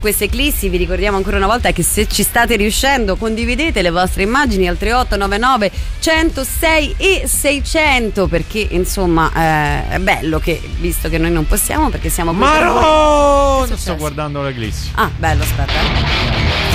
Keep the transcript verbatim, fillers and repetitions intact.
queste eclissi. Vi ricordiamo ancora una volta che se ci state riuscendo condividete le vostre immagini al tre otto nove nove centosei e seicento, perché insomma eh, è bello che, visto che noi non possiamo perché siamo Maro! Sto guardando l'eclissi. Ah, bello, aspetta.